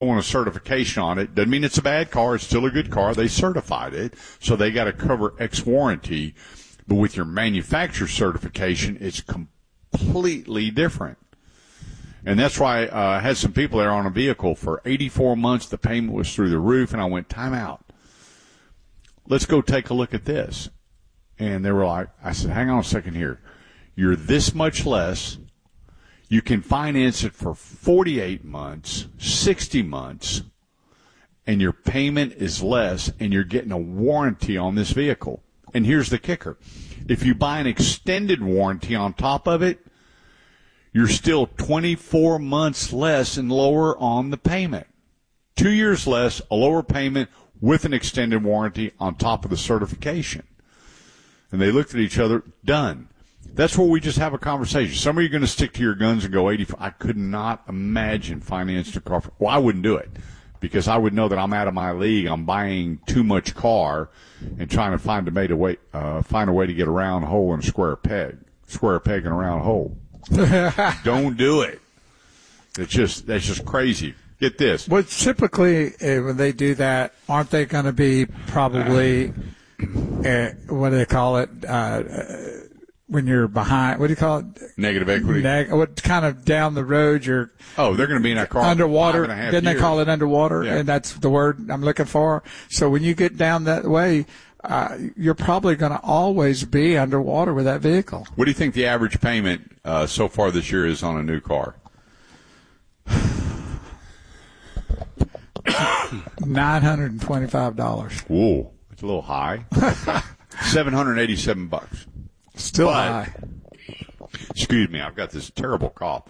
want a certification on it. Doesn't mean it's a bad car. It's still a good car. They certified it, so they got to cover X warranty. But with your manufacturer certification, it's completely different. And that's why I had some people there on a vehicle for 84 months. The payment was through the roof, and I went, time out. Let's go take a look at this. And they were like, I said, hang on a second here. You're this much less. You can finance it for 48 months, 60 months, and your payment is less, and you're getting a warranty on this vehicle. And here's the kicker. If you buy an extended warranty on top of it, you're still 24 months less and lower on the payment. 2 years less, a lower payment with an extended warranty on top of the certification. And they looked at each other, done. That's where we just have a conversation. Some of you are going to stick to your guns and go 85. I could not imagine financing a car. Well, I wouldn't do it because I would know that I'm out of my league. I'm buying too much car and trying to find a way to get a round hole in a square peg in a round hole. Don't do it. That's just crazy. Get this. Well, typically when they do that, aren't they going to be probably what do they call it? When you're behind, what do you call it? Negative equity. What kind of down the road you're? Oh, they're going to be in that car underwater. 5.5 Didn't they years. call it underwater? Yeah. And that's the word I'm looking for. So when you get down that way, you're probably going to always be underwater with that vehicle. What do you think the average payment so far this year is on a new car? $925. Whoa, it's a little high. $787. Still high. Excuse me, I've got this terrible cough.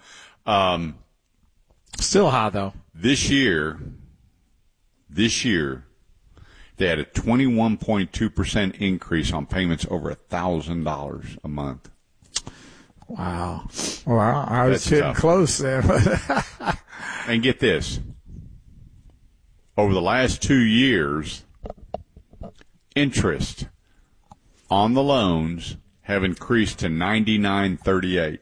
Still high though. This year, they had a 21.2% increase on payments over $1,000 a month. Wow. Well, I was That's getting tough. close there. And get this. Over the last 2 years, interest on the loans have increased to $99.38.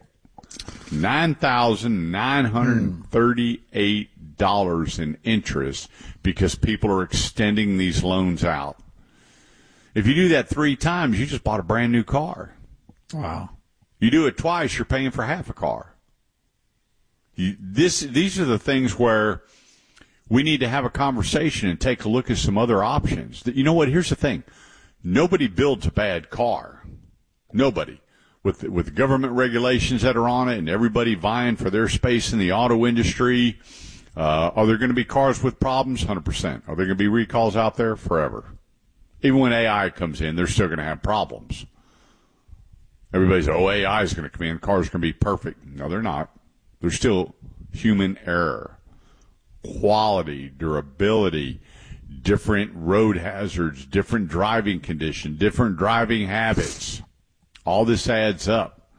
$9,938 in interest because people are extending these loans out. If you do that 3 times, you just bought a brand new car. Wow. You do it twice, you're paying for half a car. These are the things where we need to have a conversation and take a look at some other options. You know what? Here's the thing. Nobody builds a bad car. Nobody. With the government regulations that are on it and everybody vying for their space in the auto industry, are there going to be cars with problems? 100%. Are there going to be recalls out there? Forever. Even when AI comes in, they're still going to have problems. Everybody says, oh, AI is going to come in, cars are going to be perfect. No, they're not. There's still human error. Quality, durability, different road hazards, different driving conditions, different driving habits. All this adds up.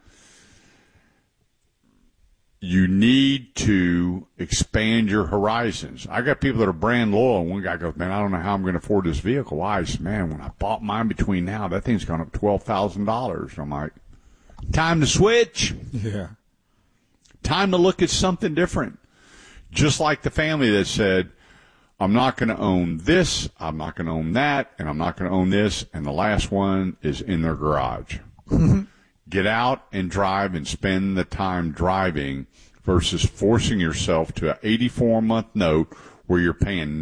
You need to expand your horizons. I got people that are brand loyal, and one guy goes, man, I don't know how I'm going to afford this vehicle. Why? I said, man, when I bought mine between now, that thing's gone up $12,000. I'm like, time to switch. Yeah. Time to look at something different. Just like the family that said, I'm not going to own this, I'm not going to own that, and I'm not going to own this, and the last one is in their garage. Get out and drive and spend the time driving versus forcing yourself to an 84-month note where you're paying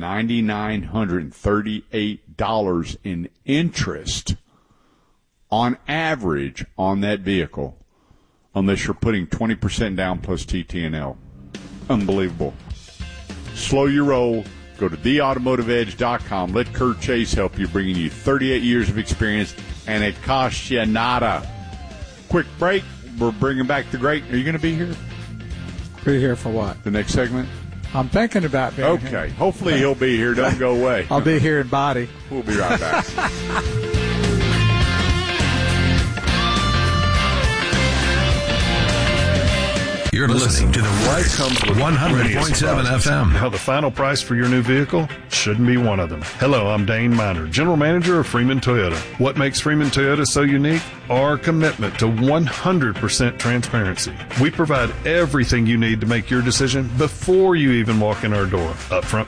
$9,938 in interest on average on that vehicle, unless you're putting 20% down plus TT&L. Unbelievable. Slow your roll. Go to theautomotiveedge.com. Let Kurt Chase help you, bringing you 38 years of experience, and it costs you nada. Quick break. We're bringing back the great. Are you going to be here? Be here for what? The next segment? I'm thinking about being here. Okay. Hopefully he'll be here. Don't go away. I'll be here in body. We'll be right back. You're You're listening to the White comes with 100.7 FM. Now, the final price for your new vehicle shouldn't be one of them. Hello, I'm Dane Miner, General Manager of Freeman Toyota. What makes Freeman Toyota so unique? Our commitment to 100% transparency. We provide everything you need to make your decision before you even walk in our door. Upfront